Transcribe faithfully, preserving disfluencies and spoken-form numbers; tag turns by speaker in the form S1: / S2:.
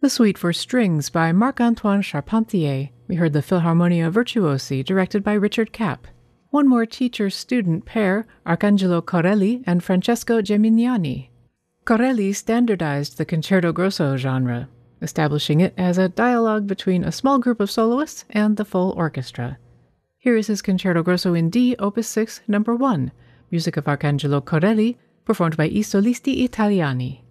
S1: The Suite for Strings by Marc-Antoine Charpentier. We heard the Philharmonia Virtuosi, directed by Richard Kapp. One more teacher-student pair, Arcangelo Corelli and Francesco Geminiani. Corelli standardized the concerto grosso genre, establishing it as a dialogue between a small group of soloists and the full orchestra. Here is his Concerto Grosso in D, Opus six, number one, music of Arcangelo Corelli, performed by I Solisti Italiani.